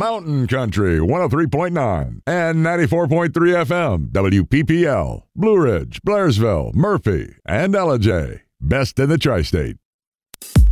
Mountain Country 103.9 and 94.3 FM WPPL, Blue Ridge, Blairsville, Murphy, and LJ. Best in the tri-state.